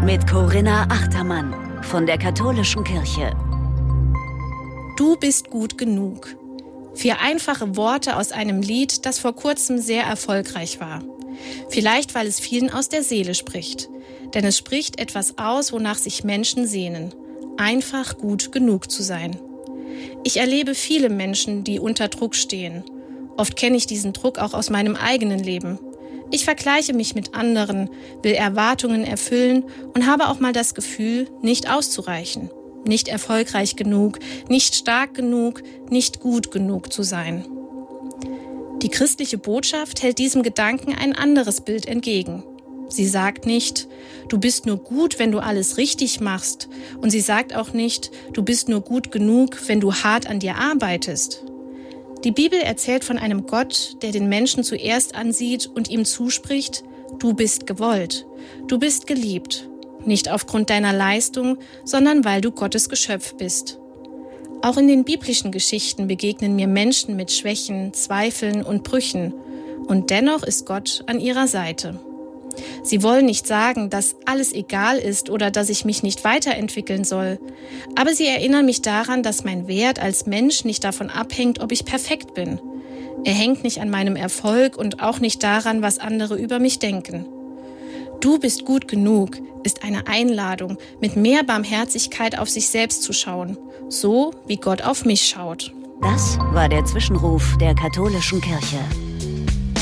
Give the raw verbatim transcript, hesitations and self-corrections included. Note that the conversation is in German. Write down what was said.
mit Corinna Achtermann von der Katholischen Kirche. Du bist gut genug. Vier einfache Worte aus einem Lied, das vor kurzem sehr erfolgreich war. Vielleicht, weil es vielen aus der Seele spricht. Denn es spricht etwas aus, wonach sich Menschen sehnen. Einfach gut genug zu sein. Ich erlebe viele Menschen, die unter Druck stehen. Oft kenne ich diesen Druck auch aus meinem eigenen Leben. Ich vergleiche mich mit anderen, will Erwartungen erfüllen und habe auch mal das Gefühl, nicht auszureichen, nicht erfolgreich genug, nicht stark genug, nicht gut genug zu sein. Die christliche Botschaft hält diesem Gedanken ein anderes Bild entgegen. Sie sagt nicht, du bist nur gut, wenn du alles richtig machst. Und sie sagt auch nicht, du bist nur gut genug, wenn du hart an dir arbeitest. Die Bibel erzählt von einem Gott, der den Menschen zuerst ansieht und ihm zuspricht, du bist gewollt, du bist geliebt. Nicht aufgrund deiner Leistung, sondern weil du Gottes Geschöpf bist. Auch in den biblischen Geschichten begegnen mir Menschen mit Schwächen, Zweifeln und Brüchen. Und dennoch ist Gott an ihrer Seite. Sie wollen nicht sagen, dass alles egal ist oder dass ich mich nicht weiterentwickeln soll. Aber sie erinnern mich daran, dass mein Wert als Mensch nicht davon abhängt, ob ich perfekt bin. Er hängt nicht an meinem Erfolg und auch nicht daran, was andere über mich denken. Du bist gut genug ist eine Einladung, mit mehr Barmherzigkeit auf sich selbst zu schauen, so wie Gott auf mich schaut. Das war der Zwischenruf der Katholischen Kirche.